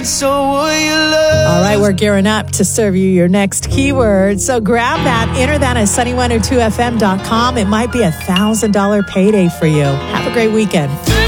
So will you love? All right, we're gearing up to serve you your next keyword. So grab that, enter that at sunny102fm.com. It might be $1,000 payday for you. Have a great weekend.